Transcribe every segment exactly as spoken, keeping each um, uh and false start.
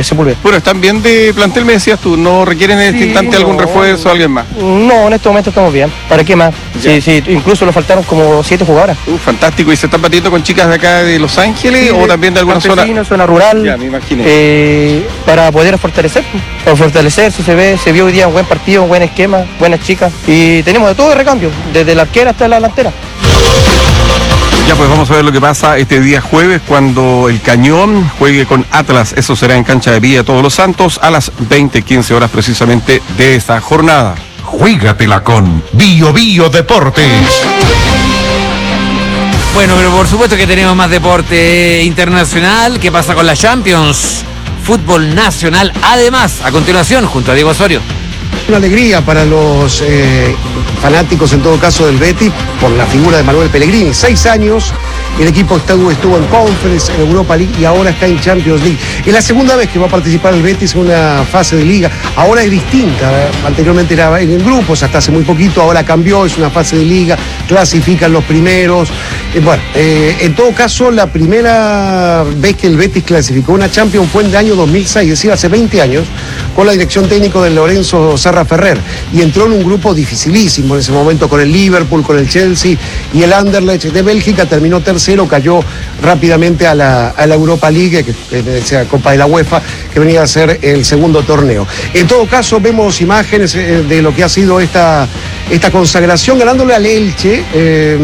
Sepúlveda. Bueno, están bien de plantel, me decías tú, ¿no requieren en este Sí, instante no, algún refuerzo o alguien más? No, en este momento estamos bien. ¿Para qué más? Sí, sí, incluso nos faltaron como siete jugadoras. Uh, fantástico. ¿Y se están batiendo con chicas de acá de Los Ángeles sí, o también de alguna zona? zona rural. Ya, me imaginé. Eh, para poder fortalecer, para fortalecer, si se ve, se vio hoy día un buen partido, un buen esquema, buenas chicas. Y tenemos de todo de recambio, desde la arquera hasta la delantera. Ya, pues vamos a ver lo que pasa este día jueves cuando el Cañón juegue con Atlas. Eso será en cancha de Villa Todos los Santos a las veinte quince horas precisamente de esta jornada. Juégatela con Bio Bio Deportes. Bueno, pero por supuesto que tenemos más deporte internacional. ¿Qué pasa con la Champions? Fútbol nacional. Además, a continuación, junto a Diego Osorio. Una alegría para los eh, fanáticos, en todo caso, del Betis, por la figura de Manuel Pellegrini. Seis años, el equipo estuvo, estuvo en Conference, en Europa League y ahora está en Champions League. Es la segunda vez que va a participar el Betis en una fase de liga. Ahora es distinta. Anteriormente era en grupos, hasta hace muy poquito, ahora cambió, es una fase de liga, clasifican los primeros. Eh, bueno, eh, en todo caso, la primera vez que el Betis clasificó una Champions fue en el año dos mil seis, es decir, hace veinte años, con la dirección técnica de Lorenzo Serra Ferrer, y entró en un grupo dificilísimo en ese momento con el Liverpool, con el Chelsea y el Anderlecht de Bélgica. Terminó tercero, cayó rápidamente a la, a la Europa League, que, que es la Copa de la UEFA, que venía a ser el segundo torneo. En todo caso, vemos imágenes de lo que ha sido esta, esta consagración, ganándole al Elche, eh,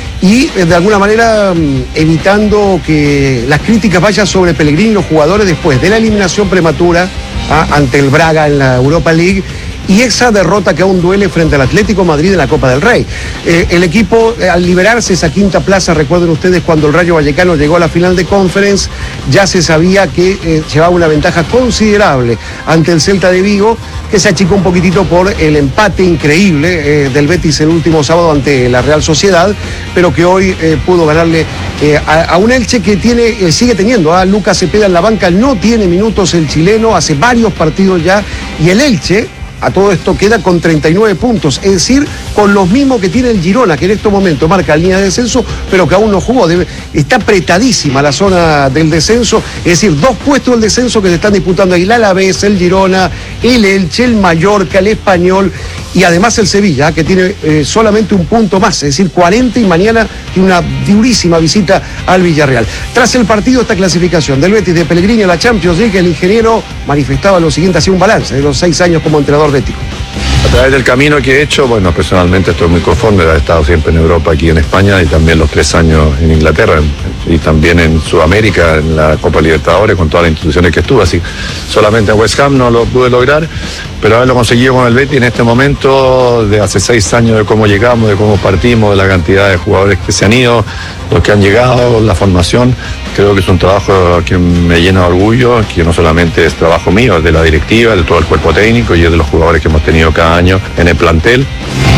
y de alguna manera evitando que las críticas vayan sobre Pellegrini y los jugadores después de la eliminación prematura ah, ante el Braga en la Europa League y esa derrota que aún duele frente al Atlético Madrid en la Copa del Rey. Eh, el equipo, eh, al liberarse esa quinta plaza, recuerden ustedes cuando el Rayo Vallecano llegó a la final de Conference, ya se sabía que eh, llevaba una ventaja considerable ante el Celta de Vigo, que se achicó un poquitito por el empate increíble eh, del Betis el último sábado ante la Real Sociedad, pero que hoy eh, pudo ganarle eh, a, a un Elche que tiene, eh, sigue teniendo a Lucas Cepeda en la banca, no tiene minutos el chileno, hace varios partidos ya, y el Elche a todo esto queda con treinta y nueve puntos, es decir, con los mismos que tiene el Girona, que en estos momentos marca línea de descenso, pero que aún no jugó. Debe, está apretadísima la zona del descenso, es decir, dos puestos del descenso que se están disputando ahí, el Alavés, el Girona, el Elche, el Mallorca, el Español y además el Sevilla, que tiene eh, solamente un punto más, es decir, cuarenta, y mañana tiene una durísima visita al Villarreal. Tras el partido, esta clasificación del Betis de Pellegrini a la Champions League, el ingeniero manifestaba lo siguiente, hacía un balance de los seis años como entrenador bético. A través del camino que he hecho, bueno, personalmente estoy muy conforme de haber estado siempre en Europa, aquí en España, y también los tres años en Inglaterra, y también en Sudamérica, en la Copa Libertadores, con todas las instituciones que estuve. Así, solamente en West Ham no lo pude lograr, pero haberlo conseguido con el Betis en este momento, de hace seis años, de cómo llegamos, de cómo partimos, de la cantidad de jugadores que se han ido, los que han llegado, la formación. Creo que es un trabajo que me llena de orgullo, que no solamente es trabajo mío, es de la directiva, de todo el cuerpo técnico y es de los jugadores que hemos tenido cada año en el plantel.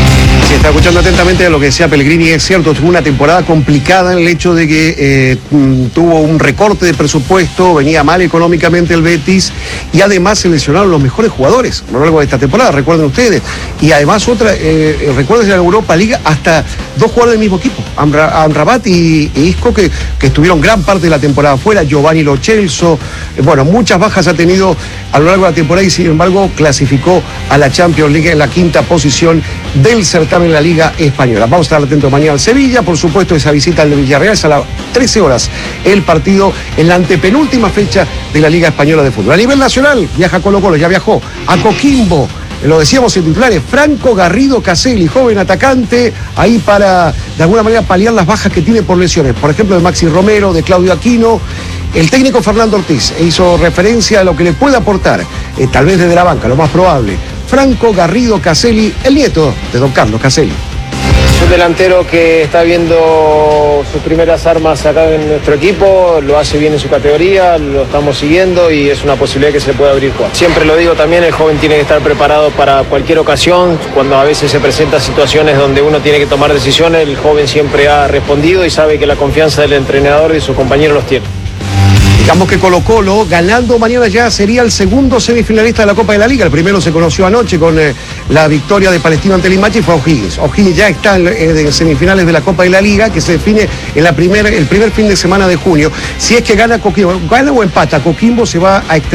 Si está escuchando atentamente de lo que decía Pellegrini, es cierto, tuvo una temporada complicada en el hecho de que eh, tuvo un recorte de presupuesto, venía mal económicamente el Betis y además se lesionaron los mejores jugadores a lo largo de esta temporada, recuerden ustedes. Y además otra, eh, recuerden en la Europa League, hasta dos jugadores del mismo equipo, Amra, Amrabat y, y Isco, que, que estuvieron gran parte de la temporada fuera, Giovanni Lo Celso, eh, bueno, muchas bajas ha tenido a lo largo de la temporada y sin embargo clasificó a la Champions League en la quinta posición del certamen en la Liga Española. Vamos a estar atentos mañana al Sevilla, por supuesto esa visita al Villarreal es a las trece horas, el partido en la antepenúltima fecha de la Liga Española de Fútbol. A nivel nacional, viaja Colo Colo, ya viajó a Coquimbo, lo decíamos en titulares, Franco Garrido Caselli, joven atacante, ahí para de alguna manera paliar las bajas que tiene por lesiones, por ejemplo de Maxi Romero, de Claudio Aquino. El técnico Fernando Ortiz hizo referencia a lo que le puede aportar, eh, tal vez desde la banca, lo más probable, Franco Garrido Caselli, el nieto de don Carlos Caselli. Es un delantero que está viendo sus primeras armas acá en nuestro equipo, lo hace bien en su categoría, lo estamos siguiendo y es una posibilidad que se le pueda abrir jugar. Siempre lo digo también, el joven tiene que estar preparado para cualquier ocasión, cuando a veces se presentan situaciones donde uno tiene que tomar decisiones, el joven siempre ha respondido y sabe que la confianza del entrenador y de sus compañeros los tiene. Digamos que Colo Colo, ganando mañana ya, sería el segundo semifinalista de la Copa de la Liga. El primero se conoció anoche con eh, la victoria de Palestino ante Limache y fue O'Higgins. O'Higgins ya está en, en semifinales de la Copa de la Liga, que se define en la primer, el primer fin de semana de junio. Si es que gana Coquimbo, gana o empata, Coquimbo se va a